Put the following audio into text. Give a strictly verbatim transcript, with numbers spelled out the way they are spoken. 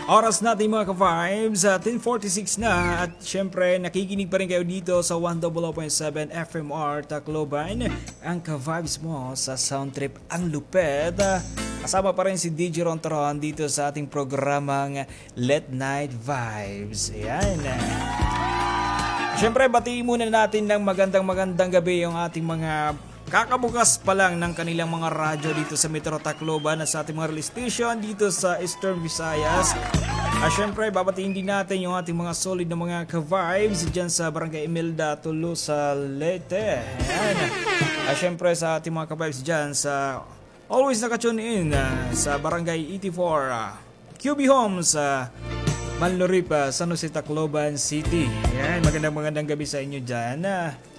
Oras natin mga ka-vibes, uh, ten forty-six na at syempre nakikinig pa rin kayo dito sa one oh oh point seven F M R Tacloban. Ang ka-vibes mo sa sound trip ang lupet. Uh, kasama pa rin si D J Rontoron dito sa ating programang Late Night Vibes. Ayan. Syempre batiin muna natin ng magandang magandang gabi yung ating mga kakabukas pa lang ng kanilang mga radyo dito sa Metro Tacloban at sa ating mga release station dito sa Eastern Visayas. At syempre, babatiin din natin yung ating mga solid na mga ka-vibes dyan sa Barangay Imelda, Tulu, sa Leyte. Ayan. At syempre sa ating mga ka-vibes dyan sa always nakatune in uh, sa Barangay eighty-four, uh, Q B Homes, sa uh, Manluripa, San Jose, Tacloban City. Ayan, magandang magandang gabi sa inyo dyan. Uh,